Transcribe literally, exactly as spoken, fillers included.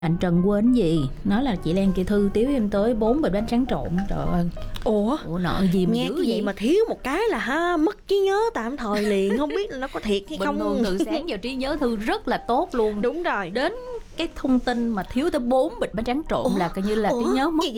Anh Trần quên gì? Nói là chị Lan kia Thư tiếu em tới bốn bịch bánh tráng trộn. Trời ơi. Ủa? Ủa nợ gì mà nghe dữ cái gì vậy? mà thiếu một cái là ha mất trí nhớ tạm thời liền. Không biết là nó có thiệt hay Bình không. thường từ sáng giờ trí nhớ Thư rất là tốt luôn. Đúng rồi. Đến cái thông tin mà thiếu tới bốn bịch bánh tráng trộn Ủa? là coi như là Ủa? trí nhớ mất Gì